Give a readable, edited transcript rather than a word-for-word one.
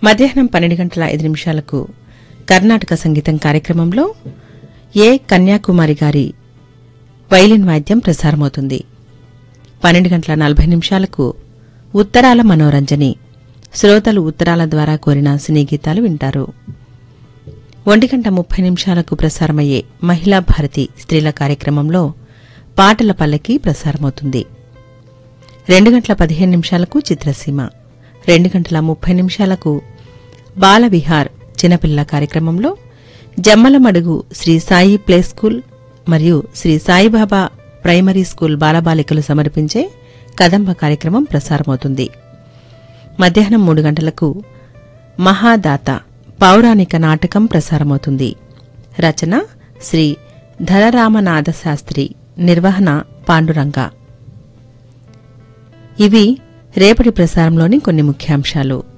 మధ్యాహ్నం 12:05 కర్ణాటక సంగీతం కార్యక్రమంలో ఏ కన్యాకుమారి గారి వైలిన్ వాద్యం ప్రసారమవుతుంది. 12:40 ఉత్తరాల మనోరంజని శ్రోతలు ఉత్తరాల ద్వారా కోరిన సినీ గీతాలు వింటారు. 1:30 ప్రసారమయ్యే మహిళా భారతి స్త్రీల కార్యక్రమంలో పాటల పల్లకి ప్రసారమవుతుంది. 2:15 చిత్రసీమ, 2:30 బాలవిహార్ చిన్నపిల్లల కార్యక్రమంలో జమ్మలమడుగు శ్రీ సాయి ప్లే స్కూల్ మరియు శ్రీ సాయిబాబా ప్రైమరీ స్కూల్ బాలబాలికలు సమర్పించే కదంబ కార్యక్రమం ప్రసారమవుతుంది. మధ్యాహ్నం 3 గంటలకు మహాదాత పౌరాణిక నాటకం ప్రసారమవుతుంది. రచన శ్రీ ధరరామనాథ శాస్త్రి, నిర్వహణ పాండురంగ. ఇవి రేపటి ప్రసారంలోని కొన్ని ముఖ్యాంశాలు.